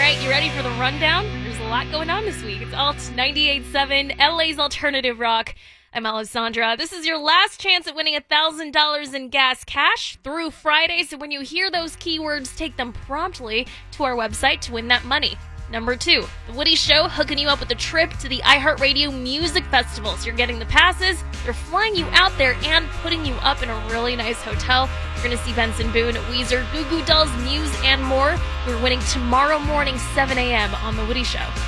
right, you ready for the rundown? There's a lot going on this week. It's Alt 98.7, LA's Alternative Rock. I'm Alessandra. This is your last chance at winning $1,000 in gas cash through Friday, so when you hear those keywords, take them promptly to our website to win that money. Number 2, The Woody Show hooking you up with a trip to the iHeartRadio Music Festival. So you're getting the passes, they're flying you out there and putting you up in a really nice hotel. You're going to see Benson Boone, Weezer, Goo Goo Dolls, Muse, and more. We're winning tomorrow morning, 7 a.m. on The Woody Show.